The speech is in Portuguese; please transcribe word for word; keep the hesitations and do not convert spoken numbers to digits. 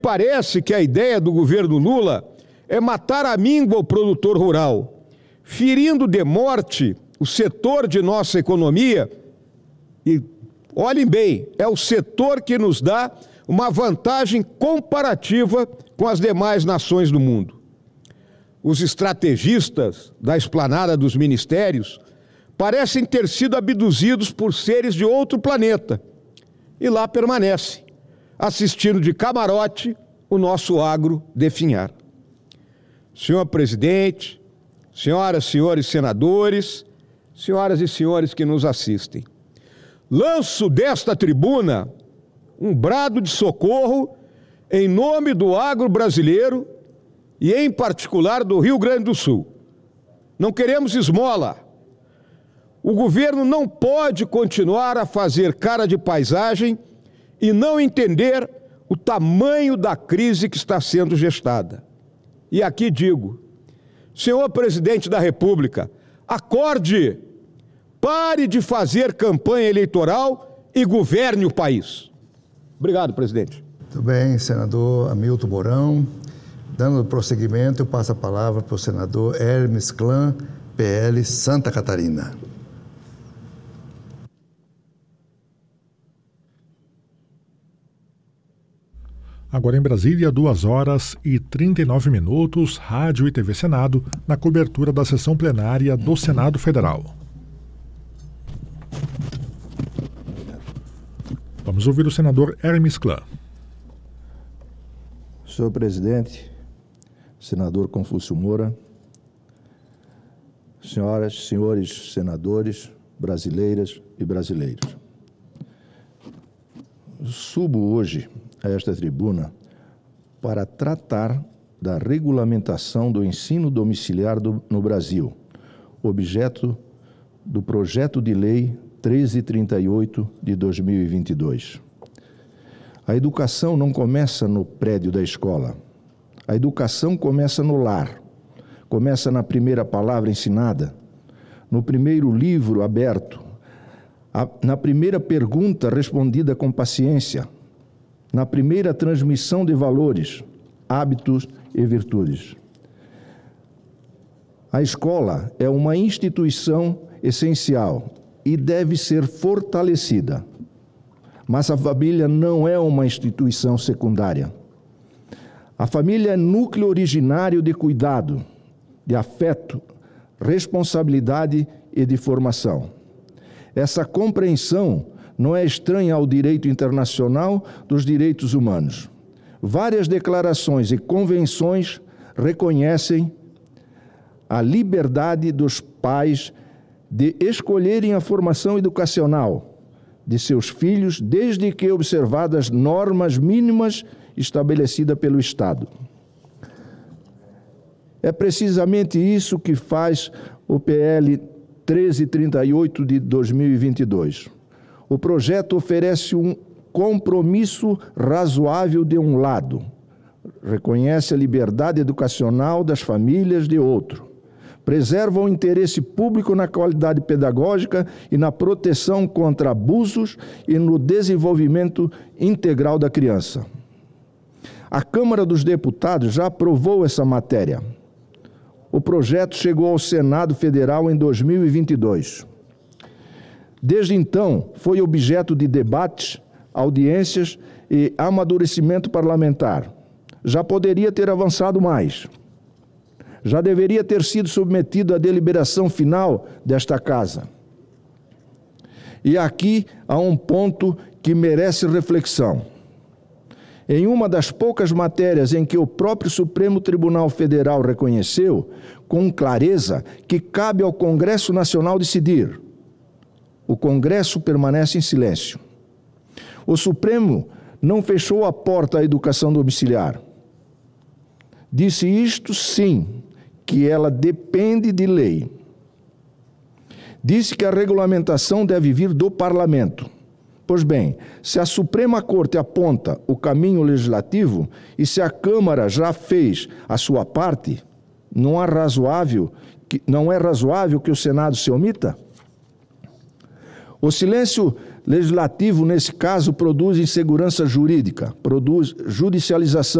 Parece que a ideia do governo Lula é matar à míngua o produtor rural, ferindo de morte o setor de nossa economia. E olhem bem, é o setor que nos dá uma vantagem comparativa com as demais nações do mundo. Os estrategistas da esplanada dos ministérios parecem ter sido abduzidos por seres de outro planeta e lá permanecem, assistindo de camarote o nosso agro definhar. Senhor presidente, senhoras e senhores senadores, senhoras e senhores que nos assistem, lanço desta tribuna um brado de socorro em nome do agro brasileiro e, em particular, do Rio Grande do Sul. Não queremos esmola. O governo não pode continuar a fazer cara de paisagem e não entender o tamanho da crise que está sendo gestada. E aqui digo, senhor presidente da República, acorde, pare de fazer campanha eleitoral e governe o país. Obrigado, presidente. Muito bem, senador Hamilton Mourão. Dando prosseguimento, eu passo a palavra para o senador Hermes Klan, P L, Santa Catarina. Agora em Brasília, duas horas e trinta e nove minutos, Rádio e T V Senado, na cobertura da sessão plenária do Senado Federal. Vamos ouvir o senador Hermes Klan. Senhor presidente, senador Confúcio Moura, senhoras e senhores senadores, brasileiras e brasileiros. Subo hoje a esta tribuna para tratar da regulamentação do ensino domiciliar do, no Brasil, objeto do projeto de lei treze trinta e oito de dois mil e vinte e dois. A educação não começa no prédio da escola. A educação começa no lar, começa na primeira palavra ensinada, no primeiro livro aberto, a, na primeira pergunta respondida com paciência, na primeira transmissão de valores, hábitos e virtudes. A escola é uma instituição essencial e deve ser fortalecida. Mas a família não é uma instituição secundária. A família é núcleo originário de cuidado, de afeto, responsabilidade e de formação. Essa compreensão não é estranha ao direito internacional dos direitos humanos. Várias declarações e convenções reconhecem a liberdade dos pais de escolherem a formação educacional de seus filhos, desde que observadas normas mínimas estabelecidas pelo Estado. É precisamente isso que faz o P L treze trinta e oito de dois mil e vinte e dois. O projeto oferece um compromisso razoável de um lado, reconhece a liberdade educacional das famílias de outro, preserva o interesse público na qualidade pedagógica e na proteção contra abusos e no desenvolvimento integral da criança. A Câmara dos Deputados já aprovou essa matéria. O projeto chegou ao Senado Federal em dois mil e vinte e dois. Desde então, foi objeto de debates, audiências e amadurecimento parlamentar. Já poderia ter avançado mais. Já deveria ter sido submetido à deliberação final desta Casa. E aqui há um ponto que merece reflexão. Em uma das poucas matérias em que o próprio Supremo Tribunal Federal reconheceu, com clareza, que cabe ao Congresso Nacional decidir, o Congresso permanece em silêncio. O Supremo não fechou a porta à educação domiciliar. Disse isto, sim, que ela depende de lei. Disse que a regulamentação deve vir do Parlamento. Pois bem, se a Suprema Corte aponta o caminho legislativo e se a Câmara já fez a sua parte, não é razoável que, não é razoável que o Senado se omita? O silêncio legislativo, nesse caso, produz insegurança jurídica, produz judicialização